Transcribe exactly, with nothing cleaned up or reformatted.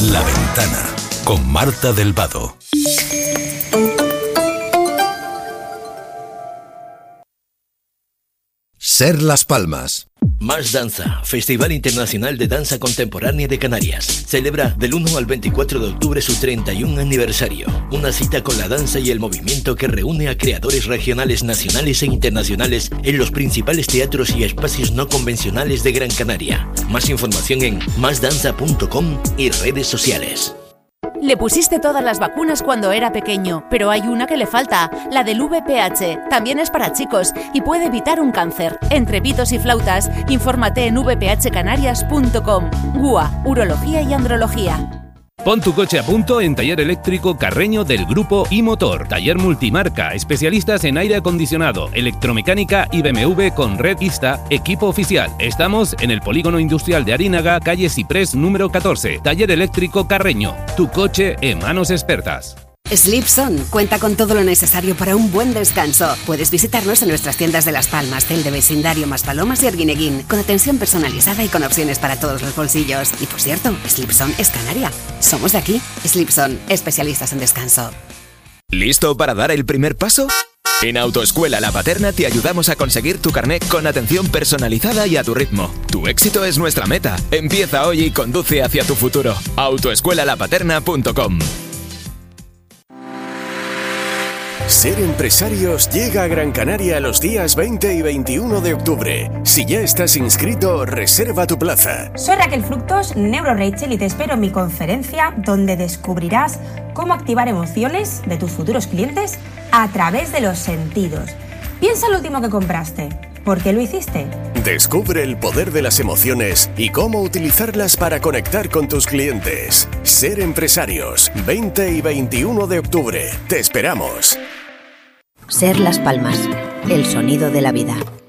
La Ventana, con Marta del Vado. Ser Las Palmas. Más Danza, Festival Internacional de Danza Contemporánea de Canarias. Celebra del uno al veinticuatro de octubre su treinta y un aniversario. Una cita con la danza y el movimiento que reúne a creadores regionales, nacionales e internacionales en los principales teatros y espacios no convencionales de Gran Canaria. Más información en más danza punto com y redes sociales. Le pusiste todas las vacunas cuando era pequeño, pero hay una que le falta, la del V P H. También es para chicos y puede evitar un cáncer. Entre pitos y flautas, infórmate en v p h canarias punto com. G U A, Urología y Andrología. Pon tu coche a punto en Taller Eléctrico Carreño del Grupo iMotor. Taller multimarca, especialistas en aire acondicionado, electromecánica y B M W con red Ista, equipo oficial. Estamos en el Polígono Industrial de Arínaga, calle Ciprés número catorce. Taller Eléctrico Carreño, tu coche en manos expertas. Slipson cuenta con todo lo necesario para un buen descanso. Puedes visitarnos en nuestras tiendas de Las Palmas, Telde, Vecindario, Maspalomas y Arguineguín, con atención personalizada y con opciones para todos los bolsillos. Y por cierto, Slipson es canaria. Somos de aquí. Slipson, especialistas en descanso. ¿Listo para dar el primer paso? En Autoescuela La Paterna te ayudamos a conseguir tu carnet con atención personalizada y a tu ritmo. Tu éxito es nuestra meta. Empieza hoy y conduce hacia tu futuro. autoescuela la paterna punto com. Ser Empresarios llega a Gran Canaria los días veinte y veintiuno de octubre. Si ya estás inscrito, reserva tu plaza. Soy Raquel Fructos, Neuro Rachel, y te espero en mi conferencia donde descubrirás cómo activar emociones de tus futuros clientes a través de los sentidos. Piensa en lo último que compraste. ¿Por qué lo hiciste? Descubre el poder de las emociones y cómo utilizarlas para conectar con tus clientes. Ser Empresarios, veinte y veintiuno de octubre. Te esperamos. Ser Las Palmas, el sonido de la vida.